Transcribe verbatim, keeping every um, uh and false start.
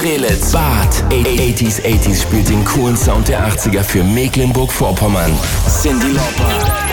Strelitz, Bad. achtziger achtziger spielt den coolen Sound der achtziger für Mecklenburg-Vorpommern. Cyndi Lauper.